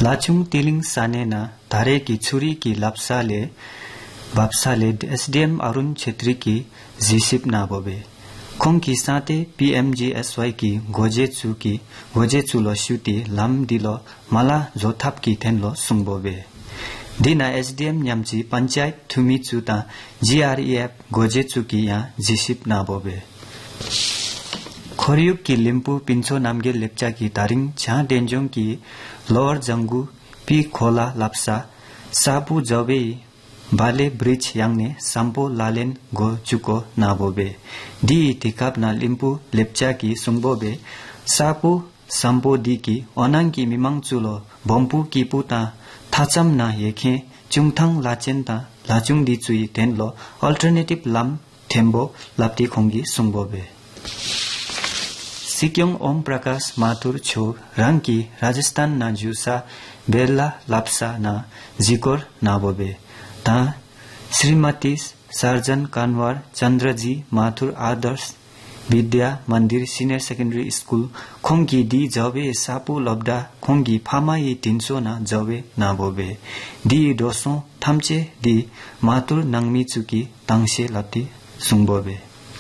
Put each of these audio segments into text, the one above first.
लाचुङ तिलिङ सानेना धारे की छुरी की बाप्साले एसडीएम अरुण छेत्री की जीसिप नाबोबे खोङ की साथे पीएमजीएसवाई की गोजेचु लो स्युटी लाम दिलो माला जोथाप की थेनलो सुङबोबे दिना एसडीएम न्यामची पंचायत थुमी चुता जीआरईएफ गोजेचु की या जीसिप नाबोबे खोरियुक की लिम्पू पिन्छो नामगे लेप्चा की तारिङ झा डेन्जोङ की लोअर जंगू पी खोला लाप्सा सापू जबे बाले ब्रिज यांगने साम्पो लालेन गो चुको नाबोबे दी इतिकाप ना लिम्पू लेप्चा की सुङबोबे सापू साम्पो दी की ओनाङ की मिमाङ चुलो बम्पू की पुता थाचम ना येखे चुङथाङ लाचेनता लाचुङ दी चुई तेनलो अल्टरनेटिभ लाम थेम्बो लाप्ती खोंगी सुङबोबे सिक्योङ ओम प्रकाश माथुर छो राङकी राजस्थान ना जुसा बेला लाप्सा ना जिकोर नाबोबे ता श्रीमती सर्जन कानवार चन्द्रजी माथुर आदर्श विद्या मन्दिर सिनियर सेकेन्डरी स्कूल खोंगी दी जबे सापू लब्डा खोंगी फामाई 300 ना जबे नाबोबे दी दोसो थाम्चे दी माथुर नाङमी चुकी ताङसे लाप्ती सुङबोबे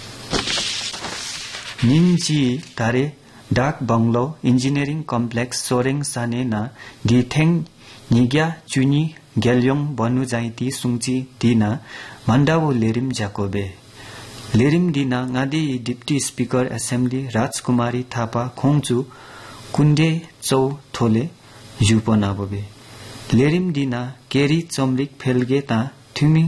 निम्ची तारे डाक bungalow engineering complex Soreng Sane ना दी थेङ निग्या चुनी ग्याल्योङ बनु जाइती सुङची दिना मन्डावो लेरिम जाकोबे लेरिम दिना गादी डिप्टी स्पीकर असेम्बली राजकुमारी थापा खोङचु कुण्डे चौ थोले जुपो नाबोबे लेरिम दिना केरी चम्लिक फेलगे ता थुमिङ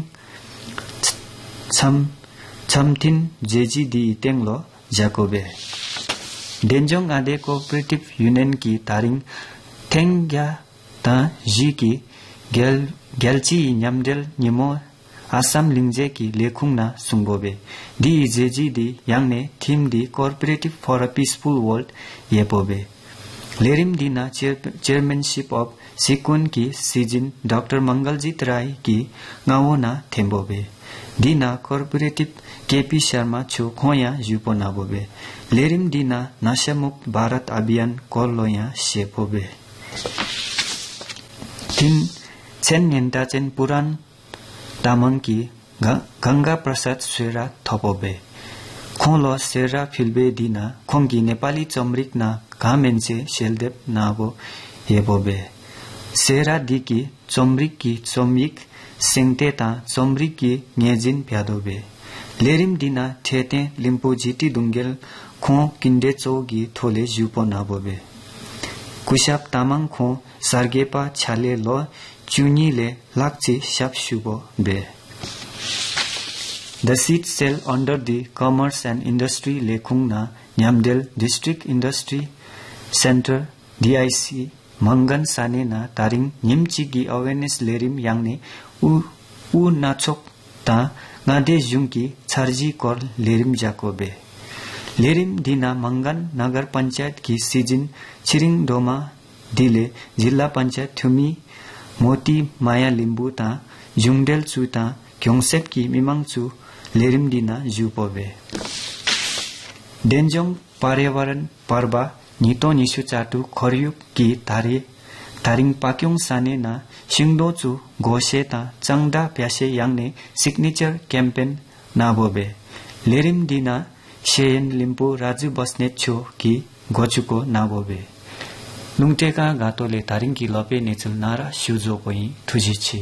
छमथिन जेजी दी तेङलो जाकोबे डेन्जोङ आदे कोऑपरेटिव यूनियन की तारिङ थेङग्या ता जी की ग्याल्ची न्यामडेल निमो आसाम लिंजे की लेखुङना सुङबोबे दी जेजी दी यांगने theme the cooperative for a peaceful world येपोबे लेरिम दिना chairmanship of सिकुन Ki season doctor मंगलजीत राय की गावोना थेम्बोबे दिना कोऑपरेटिव केपी शर्मा छु खोया जुपो नाबोबे लेरिम दिना नशामुक्त भारत अभियान कोलोया शेपोबे तीन चेन नेन्टाचेन पुरान तामाङ की गंगा प्रसाद सेरा थपोबे खोलो सेरा फिल्बे दिना खोंगी नेपाली चमरिक ना घामेन्से शेलदेव नाबो येबोबे सेरा दी की चमरिक की चमिक सेंगतेता चमरिक की न्येजिन प्यादोबे लेरिम दिना थेते लिम्पू जिटी दुंगेल खो किन्डे चौगी थोले जुपो नाबोबे कुशाप तामाङ खो सार्गेपा छाले लो चुनीले लाक्ची साप शुबो बे The seat cell under the Commerce and Industry Lekhungna Nyamdel District Industry Center DIC Mangan Sanena Taring Nimchigi Awareness Lerim Yangne U Nachok Ta Ngade Junki Charji Kor Lerim Jakobe Lerim Dina Mangan Nagar Panchayat Ki Sijin Chiring Doma Dile Jilla Panchayat Thumi Moti Maya Limbu Ta Jungdel Chu Ta Kyongsep Ki Mimang Chu लेरिम दिना जुपोबे डेन्जोङ पर्यावरण पर्व नितो निसु चाटु खरियुक की तारिङ पाक्योङ साने ना सिङदोचु घोषेता चंगदा प्यासे यांगने signature campaign नाबोबे लेरिम दिना शेयन लिम्पू राजु बस्नेत छो की गोचुको नाबोबे लुङटेका गातोले तारिङ की लपे नेचुल नारा सुजो कोही थुजिछि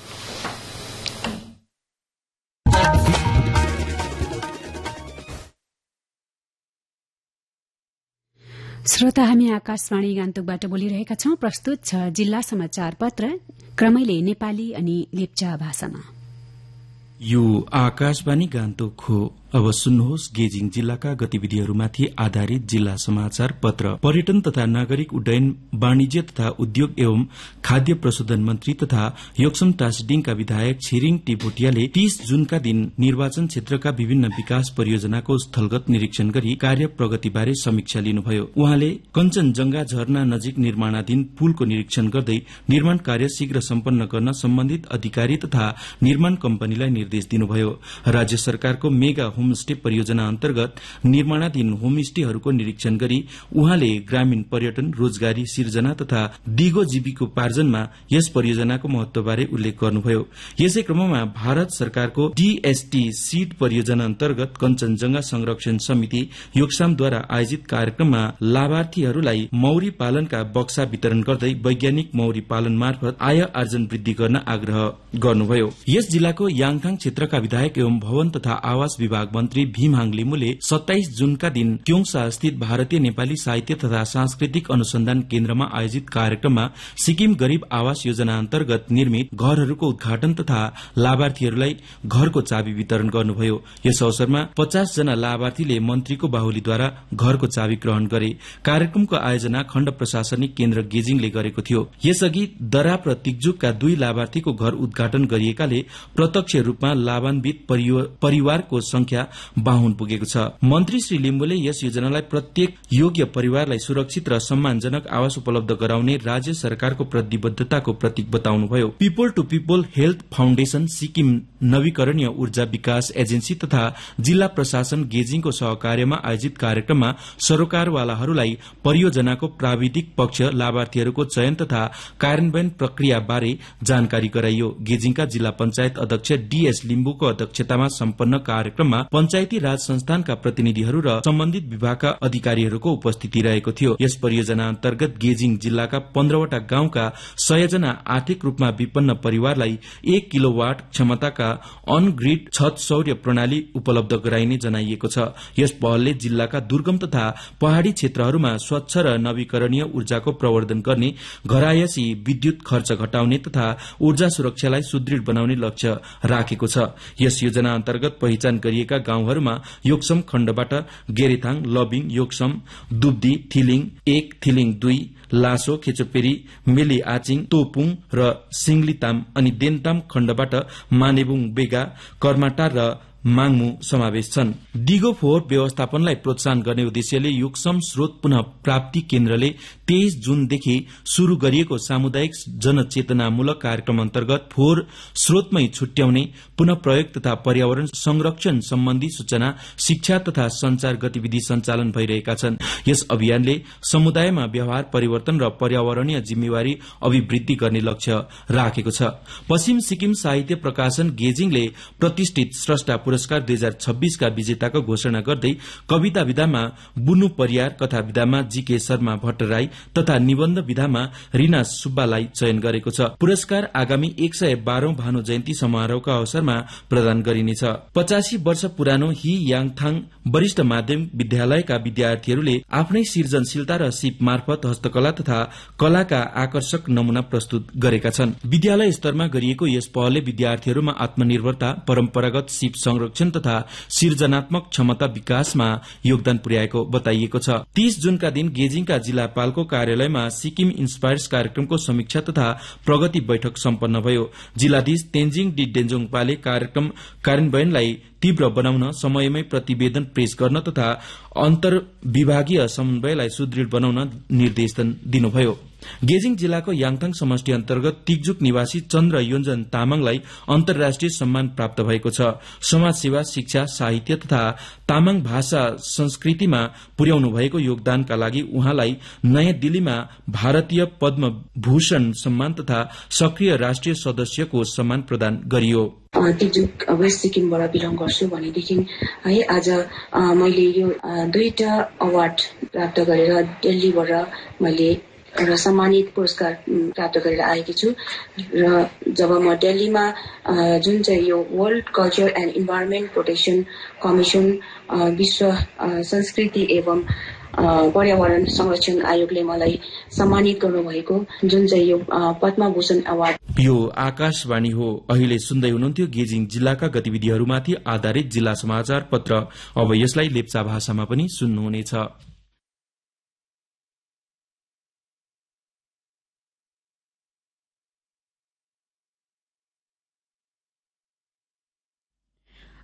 श्रोता हामी आकाशवाणी गान्तोकबाट बोलिरहेका छौं प्रस्तुत छ जिल्ला समाचार पत्र क्रमैले नेपाली अनि लेप्चा भाषामा यो आकाशवाणी गान्तोक हो अब सुन्नुहोस् गेजिङ जिल्लाका गतिविधिहरूमाथि आधारित जिल्ला समाचार पत्र पर्यटन तथा नागरिक उड्डयन वाणिज्य तथा उद्योग एवं खाद्य प्रशोधन मन्त्री तथा योक्सम टासडिङका विधायक छिरिङ टी भोटियाले 30 जुनका दिन निर्वाचन क्षेत्रका विभिन्न विकास परियोजनाको स्थलगत निरीक्षण गरी कार्य प्रगतिबारे समीक्षा लिनुभयो उहाँले कञ्चनजंघा झरना नजिक निर्माणाधीन पुलको निरीक्षण गर्दै निर्माण कार्य शीघ्र सम्पन्न गर्न सम्बन्धित अधिकारी तथा निर्माण कम्पनीलाई निर्देश दिनुभयो राज्य सरकारको मेगा होमस्टे परियोजना अन्तर्गत निर्माणाधीन होमस्टेहरूको निरीक्षण गरी उहाँले ग्रामीण पर्यटन, रोजगारी सिर्जना तथा दिगो जीविकोपार्जनमा यस परियोजनाको महत्वबारे उल्लेख गर्नुभयो। यसै क्रममा भारत सरकारको डीएसटी सीड परियोजना अन्तर्गत कञ्चनजंघा संरक्षण समिति योक्सामद्वारा आयोजित कार्यक्रममा लाभार्थीहरूलाई मौरी पालनका बक्सा वितरण गर्दै वैज्ञानिक मौरी पालन मार्फत आय आर्जन वृद्धि गर्न आग्रह गर्नुभयो। यस जिल्लाको याङथाङ क्षेत्रका विधायक एवं भवन तथा आवास विभाग मन्त्री भीमहाङ लिम्बुले 27 जुनका दिन क्योङसा स्थित भारतीय नेपाली साहित्य तथा सांस्कृतिक अनुसन्धान केन्द्रमा आयोजित कार्यक्रममा सिक्किम गरीब आवास योजना अन्तर्गत निर्मित घरहरूको उद्घाटन तथा लाभार्थीहरूलाई घरको चाबी वितरण गर्नुभयो। यस अवसरमा 50 जना लाभार्थीले मन्त्रीको बाहुलीद्वारा घरको चाबी ग्रहण गरे। कार्यक्रमको आयोजना खण्ड प्रशासनिक केन्द्र गेजिङले गरेको थियो। यसअघि दराप र तिक्जुकका 2 लाभार्थीको घर उद्घाटन गरिएकाले प्रत्यक्ष रूपमा लाभान्वित परिवारको संख्या 52 पुगेको छ। मन्त्री श्री लिम्बुले यस योजनालाई प्रत्येक योग्य परिवारलाई सुरक्षित र सम्मानजनक आवास उपलब्ध गराउने राज्य सरकारको प्रतिबद्धताको प्रतीक बताउनुभयो। पीपल टू पीपल हेल्थ फाउन्डेशन, सिक्किम नवीकरणीय ऊर्जा विकास एजेन्सी तथा जिल्ला प्रशासन गेजिङको सहकार्यमा आयोजित कार्यक्रममा सरोकारवालाहरूलाई परियोजनाको प्राविधिक पक्ष, लाभार्थीहरूको चयन तथा कार्यान्वयन प्रक्रिया बारे जानकारी गराइयो। गेजिङका जिल्ला पञ्चायत अध्यक्ष डीएस लिम्बुको अध्यक्षतामा सम्पन्न कार्यक्रममा पञ्चायती राज संस्थानका प्रतिनिधिहरू र सम्बन्धित विभागका अधिकारीहरूको उपस्थिति रहेको थियो। यस परियोजना अन्तर्गत गेजिङ जिल्लाका 15 वटा गाउँका 100 जना आर्थिक रूपमा विपन्न परिवारलाई 1 किलोवाट क्षमताका अनग्रिड छत सौर्य प्रणाली उपलब्ध गराइने जनाइएको छ। यस पहलले जिल्लाका दुर्गम तथा पहाड़ी क्षेत्रहरूमा स्वच्छ र नवीकरणीय ऊर्जाको प्रवर्धन गर्ने, घरायसी विद्युत खर्च घटाउने तथा ऊर्जा सुरक्षालाई सुदृढ़ बनाउने लक्ष्य राखेको छ। यस योजना अन्तर्गत पहिचान गरिएका गाउँहरूमा योक्सम खण्डबाट गेरेथाङ, लबिङ, योक्सम, दुब्दी, थिलिङ 1, थिलिङ 2, लासो, खेचोपेरी, मेली आचिङ, तोपुङ र सिंगलिताम अनि देन्ताम खण्डबाट मानेबुङ, बेगा, कर्माटार र माङमु समावेश छन्। दिगो फोहोर व्यवस्थापनलाई प्रोत्साहन गर्ने उद्देश्यले योक्सम स्रोत पुनः प्राप्ति केन्द्रले 23 जुनदेखि शुरू गरिएको सामुदायिक जनचेतनामूलक कार्यक्रम अन्तर्गत फोहोर स्रोतमै छुट्याउने, पुनः प्रयोग तथा पर्यावरण संरक्षण सम्बन्धी सूचना, शिक्षा तथा संचार गतिविधि सञ्चालन भइरहेका छन्। यस अभियानले समुदायमा व्यवहार परिवर्तन र पर्यावरणीय जिम्मेवारी अभिवृद्धि गर्ने लक्ष्य राखेको छ। पश्चिम सिक्किम साहित्य प्रकाशन गेजिङले प्रतिष्ठित स्रष्टा पुरस्कार 2026 का विजेताको घोषणा गर्दै कविता विधामा बुनु परियार, कथा विधामा जीके शर्मा भट्टराई तथा निबन्ध विधामा रीना सुब्बालाई चयन गरेको छ। पुरस्कार आगामी 112औं भानु जयन्ती समारोहका अवसरमा प्रदान गरिनेछ। 85 वर्ष पुरानो हि याङथाङ वरिष्ठ माध्यमिक विद्यालयका विद्यार्थीहरूले आफ्नै सृजनशीलता र सिप मार्फत हस्तकला तथा कलाका आकर्षक नमूना प्रस्तुत गरेका छन्। विद्यालय स्तरमा गरिएको यस पहलले विद्यार्थीहरूमा आत्मनिर्भरता, परम्परागत सिप संरक्षण तथा सृजनात्मक क्षमता विकासमा योगदान पुर्याएको बताइएको छ। 30 जुनका दिन गेजिङका जिल्लापालको कार्यालयमा सिक्किम इन्सपायर्स कार्यक्रमको समीक्षा तथा प्रगति बैठक सम्पन्न भयो। जिल्लाधीश तेन्जिङ डी डेन्जोङपाले कार्यक्रम कार्यान्वयनलाई तीव्र बनाउन, समयमै प्रतिवेदन पेश गर्न तथा अन्तर्विभागीय समन्वयलाई सुदृढ़ बनाउन निर्देश दिनुभयो। गेजिङ जिल्लाको याङथाङ समष्टि अन्तर्गत तिक्जुक निवासी चन्द्र योन्जन तामाङलाई अन्तर्राष्ट्रिय सम्मान प्राप्त भएको छ। समाजसेवा, शिक्षा, साहित्य तथा तामाङ भाषा संस्कृतिमा पुर्याउनु भएको योगदानका लागि उहाँलाई नयाँ दिल्लीमा भारतीय पद्म भूषण सम्मान तथा सक्रिय राष्ट्रिय सदस्यको सम्मान प्रदान गरियो। तिक्जुक वेस्ट सिक्किमबाट बिलङ गर्छु भनेदेखि है आज मैले यो 2टा अवार्ड प्राप्त गरेर दिल्लीबाट मैले एउटा सम्मानित पुरस्कार प्राप्त गरेर आएकी छु। र जब म दिल्लीमा जुन चाहिँ यो world culture and environment protection commission, विश्व संस्कृति एवं पर्यावरण संरक्षण आयोगले मलाई सम्मानित गर्नुभएको जुन चाहिँ यो पद्मभूषण अवार्ड। यो आकाशवाणी हो। अहिले सुन्दै हुनुहुन्थ्यो गेजिङ जिल्लाका गतिविधिहरूमाथि आधारित जिल्ला समाचार पत्र। अब यसलाई लेप्चा भाषामा पनि सुन्नुहुनेछ।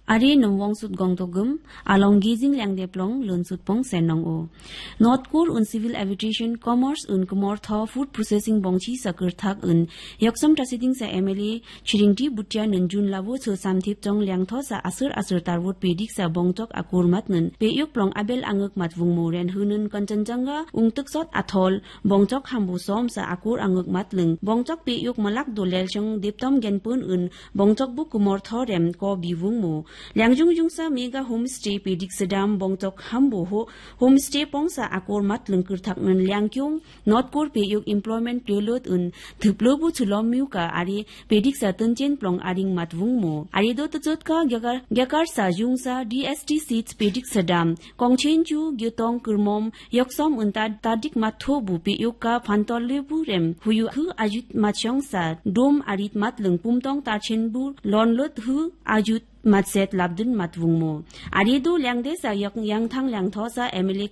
Are nong sut gong togum along gazing lang de plong lun sut pong senong o. North Core un civil aviation commerce un kumor tho food processing bongchi sakir thak un yaksam tasiding sa MLA chiringti butia nun jun lavo cho samthip chong lang tho sa asur tarwot pedik sa bongchok akur mat nun pe yuk plong abel anguk mat vung moren hunun kanchanjanga ungtuk sot athol bongchok hambu som sa akur anguk mat lung bongchok pe yuk malak dolel chong diptom genpun un bongchok bu kumor tho rem ko biwung mo Langjung jung sa mega homestay pedik sedam bongtok hambo ho homestay pong sa akor mat lengkur thak nan langkyung not kor pe yuk employment pelot un thuplo bu chulom miu ka ari pedik sa tenchen plong aring mat wung mo ari do tjot ka gyakar sa jung sa DST seats pedik sedam kongchen chu gyotong kurmom yoksom un tadik mat tho bu pe yuk ka phantol le bu rem huyu hu ajut machong sa dom arit mat leng pumtong ta chen bu lon lot hu ajut matset labdun matwungmo arido langde sa yang thang lang tho sa MLA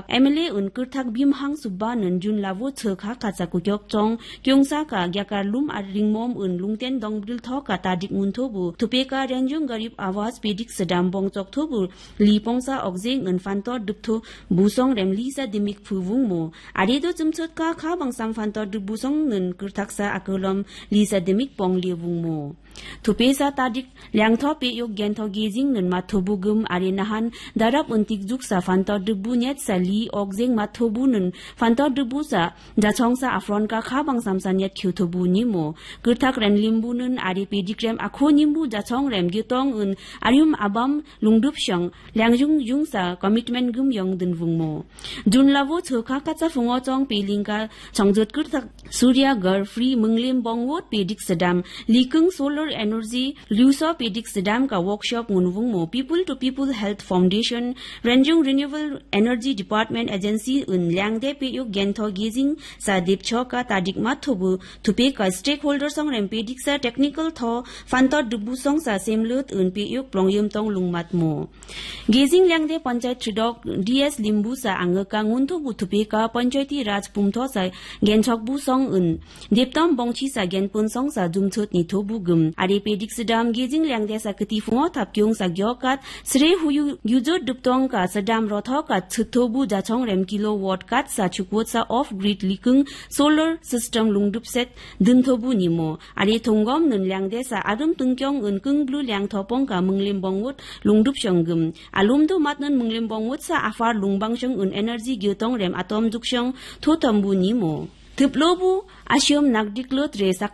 un kurthak bimhang subba nanjun lavo chokha khacha kukyok chong kyungsa ka gyakar lum aringmom un lungten dongbril tho ka tadik mun tho bu thupeka renjung garib awas pedik sedam bongchok tho bu lipongsa okjeng un fantor duptho busong remli sa dimik phuwungmo arido chumchot ka kha bangsam fantor dubusong nun kurthak sa akolom lisa dimik pong lewungmo Thupesa tadik lang tho pe yok gen tho gazing nun mathobugum are nahan darap untik juk sa fantor dubu net sa li okjeng mathobu nun fantor dubu sa jachong sa afron ka khabang samsan net khuthobu nimo kurthak ren limbu nun are pedikrem akho nimbu jachong rem gyutong un arium abam lungdup shang langjung jung sa commitment gum yong dun vungmo junlavo chokha ka cha fungo chong pelingka changjot kurthak surya gar free munglim bongwot pedik sedam likung solar energy Luso pedik sedam ka workshop ngunwung mo people to people health foundation Renjung renewable energy department agency un langde pe yuk gentho gazing sa dip choka tadik mathobu thupe ka stakeholder song rem pedik sa technical tho fantor dubu song sa semlut un pe yuk plongyum tong lungmat mo gazing langde panchayat tridok DS limbu sa angka nguntu bu thupe ka panchayati raj pumtho sa genchok bu song un diptam bongchi sa genpun song sa jumchot ni thobu gum are pedik sedam gazing langde sa kati fungo thapkyung sa gyokat sre huyu yujo duptong ka sedam rotho ka chuthobu jachong rem kilowatt kat sa chukwot sa off grid likung solar system lungdup set dunthobu nimo are thongom nun langde sa adum tungkyong un kung blue lang thopong ka munglim bongwot lungdup shongum alum do matnan munglim bongwot sa afar lungbang shong un energy gyotong rem atom jukshong thotambu nimo Thuplobu asyom nagdiklot re